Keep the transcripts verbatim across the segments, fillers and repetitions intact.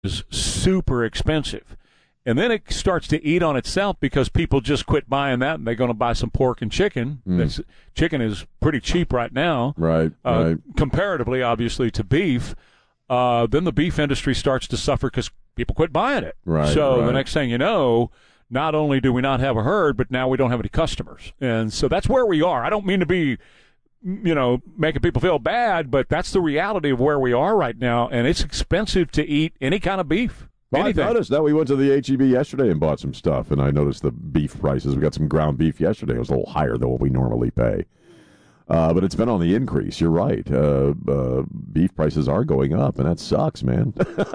is super expensive. And then it starts to eat on itself because people just quit buying that and they're going to buy some pork and chicken. Mm. That's, chicken is pretty cheap right now. Right, uh, right. Comparatively, obviously, to beef. Uh, then the beef industry starts to suffer because people quit buying it. Right, so right. the next thing you know, not only do we not have a herd, but now we don't have any customers. And so that's where we are. I don't mean to be, you know, making people feel bad, but that's the reality of where we are right now. And it's expensive to eat any kind of beef. Well, I Anything. noticed that. We went to the H E B yesterday and bought some stuff, and I noticed the beef prices. We got some ground beef yesterday. It was a little higher than what we normally pay. Uh, but it's been on the increase. You're right. Uh, uh, beef prices are going up, and that sucks, man.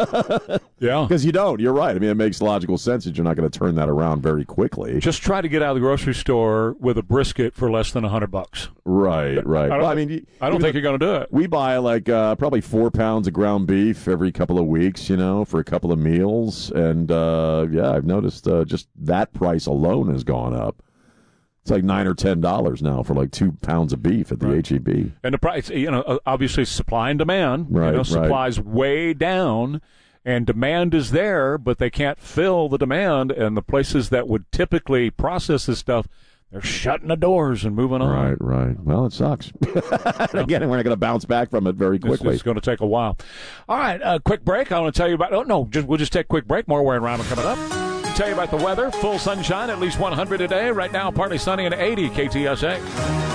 Yeah. Because you don't. You're right. I mean, it makes logical sense that you're not going to turn that around very quickly. Just try to get out of the grocery store with a brisket for less than a hundred bucks. Right, right. I don't, well, I mean, I don't think you're going to do it. We buy like uh, probably four pounds of ground beef every couple of weeks, you know, for a couple of meals. And, uh, yeah, I've noticed uh, just that price alone has gone up. It's like nine or ten dollars now for like two pounds of beef at the right. H E B. And the price, you know, obviously supply and demand. Right, you know, right. supply's way down, and demand is there, but they can't fill the demand. And the places that would typically process this stuff, they're shutting the doors and moving on. Right, right. Well, it sucks. Again, we're not going to bounce back from it very quickly. It's, it's going to take a while. All right, a quick break. I want to tell you about. Oh no, just, we'll just take a quick break. More Ware and Rhymer coming up. Tell you about the weather. Full sunshine, at least one hundred today. Right now, partly sunny and eighty K T S A.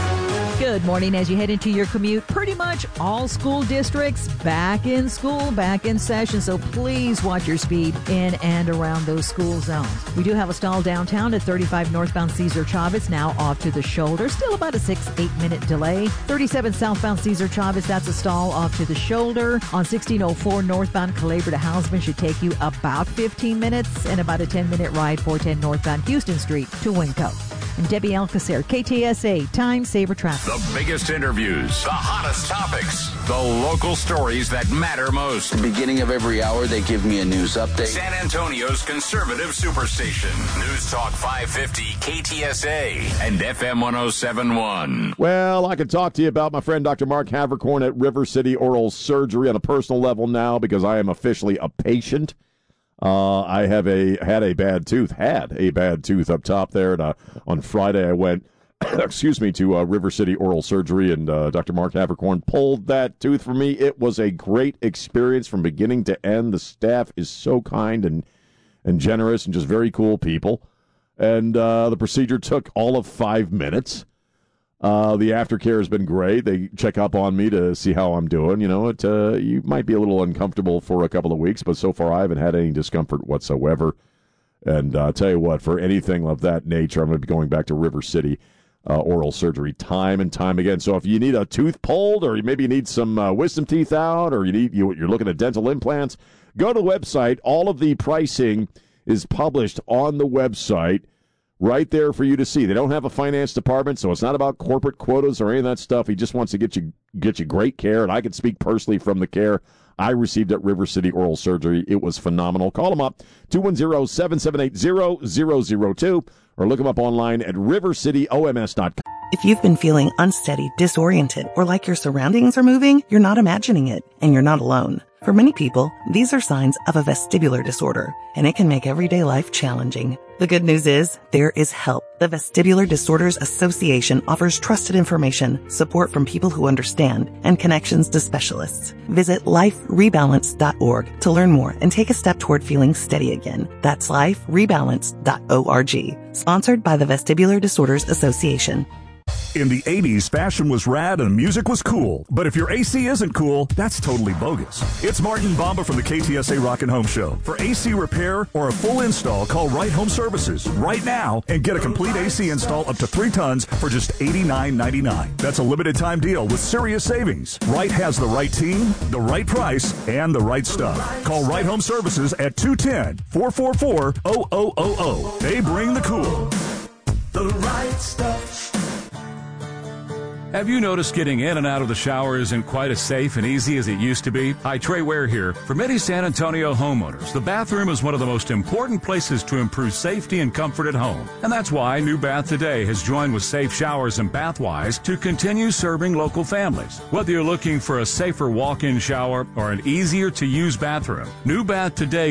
Good morning. As you head into your commute, pretty much all school districts back in school, back in session. So please watch your speed in and around those school zones. We do have a stall downtown at thirty-five northbound Cesar Chavez, now off to the shoulder. Still about a six, eight minute delay. thirty-seven southbound Cesar Chavez, that's a stall off to the shoulder. On sixteen oh four northbound Culebra to Hausman should take you about fifteen minutes, and about a ten minute ride four ten northbound Houston Street to Winco. And Debbie Alcacer, K T S A, Time Saver Traffic. The biggest interviews, the hottest topics, the local stories that matter most. At the beginning of every hour, they give me a news update. San Antonio's conservative superstation. News Talk five fifty K T S A and F M one oh seven point one. Well, I can talk to you about my friend Doctor Mark Havercorn at River City Oral Surgery on a personal level now because I am officially a patient. Uh, I have a had a bad tooth, had a bad tooth up top there. And uh, on Friday, I went, excuse me, to uh, River City Oral Surgery, and uh, Doctor Mark Havercorn pulled that tooth for me. It was a great experience from beginning to end. The staff is so kind and and generous and just very cool people. And uh, the procedure took all of five minutes. Uh, the aftercare has been great. They check up on me to see how I'm doing. You know, it uh, you might be a little uncomfortable for a couple of weeks, but so far I haven't had any discomfort whatsoever. And uh, I'll tell you what, for anything of that nature, I'm going to be going back to River City uh, Oral Surgery time and time again. So if you need a tooth pulled, or maybe you need some uh, wisdom teeth out, or you need you, you're looking at dental implants, go to the website. All of the pricing is published on the website. Right there for you to see. They don't have a finance department, so it's not about corporate quotas or any of that stuff. He just wants to get you get you great care, and I can speak personally from the care I received at River City Oral Surgery. It was phenomenal. Call them up, two one zero, seven seven eight, zero zero zero two, or look them up online at river city o m s dot com. If you've been feeling unsteady, disoriented, or like your surroundings are moving, you're not imagining it, and you're not alone. For many people, these are signs of a vestibular disorder, and it can make everyday life challenging. The good news is, there is help. The Vestibular Disorders Association offers trusted information, support from people who understand, and connections to specialists. Visit life rebalance dot org to learn more and take a step toward feeling steady again. That's life rebalance dot org. Sponsored by the Vestibular Disorders Association. In the eighties, fashion was rad and music was cool. But if your A C isn't cool, that's totally bogus. It's Martin Bamba from the K T S A Rockin' Home Show. For A C repair or a full install, call Right Home Services right now and get a complete A C install up to three tons for just eighty-nine ninety-nine. That's a limited time deal with serious savings. Wright has the right team, the right price, and the right stuff. Call Right Home Services at two one zero, four four four, zero zero zero zero. They bring the cool. The right stuff. Have you noticed getting in and out of the shower isn't quite as safe and easy as it used to be? Hi, Trey Ware here. For many San Antonio homeowners, the bathroom is one of the most important places to improve safety and comfort at home. And that's why New Bath Today has joined with Safe Showers and Bathwise to continue serving local families. Whether you're looking for a safer walk-in shower or an easier-to-use bathroom, New Bath Today